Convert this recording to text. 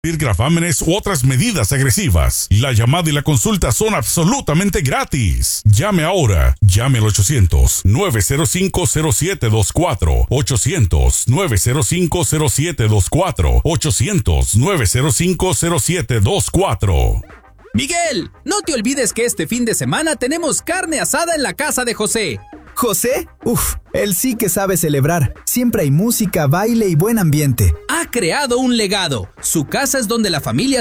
gravámenes u otras medidas agresivas. La llamada y la consulta son absolutamente gratis. Llame ahora. Llame al 800-905-0724. 800-905-0724. 800-905-0724. Miguel, no te olvides que este fin de semana tenemos carne asada en la casa de José. ¿José? Él sí que sabe celebrar. Siempre hay música, baile y buen ambiente. Ha creado un legado. Su casa es donde la familia